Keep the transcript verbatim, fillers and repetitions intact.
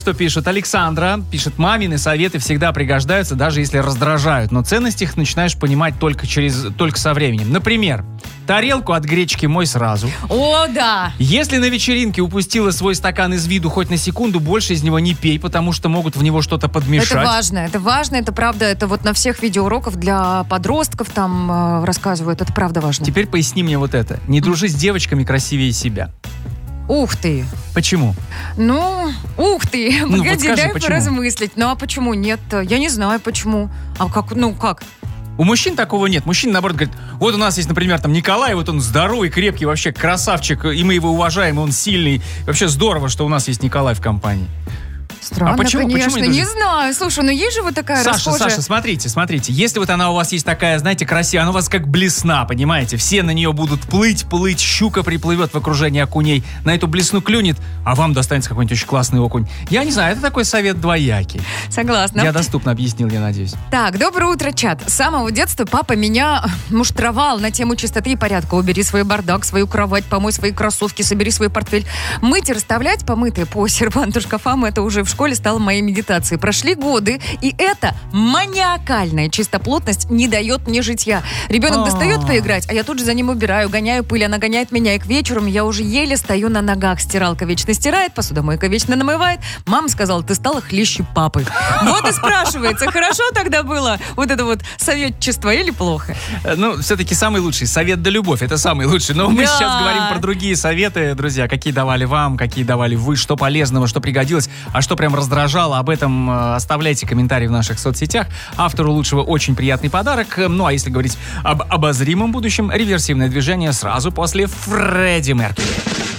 Что пишет Александра? Пишет: мамины советы всегда пригождаются, даже если раздражают. Но ценность их начинаешь понимать только, через, только со временем. Например, тарелку от гречки мой сразу. О, да! Если на вечеринке упустила свой стакан из виду хоть на секунду, больше из него не пей, потому что могут в него что-то подмешать. Это важно, это важно, это правда. Это вот на всех видеоуроках для подростков там э, рассказывают. Это правда важно. Теперь поясни мне вот это. Не дружи с девочками красивее себя. Ух ты! Почему? Ну, ух ты! Ну, Погоди, вот скажи, дай почему? поразмыслить. Ну, а почему нет? Я не знаю, почему. А как, ну, как? У мужчин такого нет. Мужчина, наоборот, говорит: вот у нас есть, например, там Николай, вот он здоровый, крепкий, вообще красавчик, и мы его уважаем, и он сильный. Вообще здорово, что у нас есть Николай в компании. Странно, а почему, конечно, почему не, не знаю. Слушай, ну есть же вот такая Саша, расхожая... Саша, смотрите, смотрите. Если вот она у вас есть такая, знаете, красивая, она у вас как блесна, понимаете? Все на нее будут плыть, плыть, щука приплывет в окружении окуней, на эту блесну клюнет, а вам достанется какой-нибудь очень классный окунь. Я не знаю, это такой совет двоякий. Согласна. Я доступно объяснил, я надеюсь. Так, доброе утро, чат. С самого детства папа меня муштровал на тему чистоты и порядка. Убери свой бардак, свою кровать, помой свои кроссовки, собери свой портфель. Мыть и расставлять помытые по серванту шкафам, это уже в школе стало моей медитацией. Прошли годы, и эта маниакальная чистоплотность не дает мне житья. Ребенок достает поиграть, а я тут же за ним убираю, гоняю пыль, она гоняет меня, и к вечеру я уже еле стою на ногах. Стиралка вечно стирает, посудомойка вечно намывает. Мама сказала: ты стала хлеще папы. Вот и спрашивается, хорошо тогда было вот это вот советчество или плохо? Ну, все-таки самый лучший совет да любовь, это самый лучший. Но мы Да. сейчас говорим про другие советы, друзья, какие давали вам, какие давали вы, что полезного, что пригодилось, а что прям раздражало. Об этом э, оставляйте комментарии в наших соцсетях. Автору лучшего очень приятный подарок. Ну, а если говорить об обозримом будущем, реверсивное движение сразу после Фредди Меркьюри.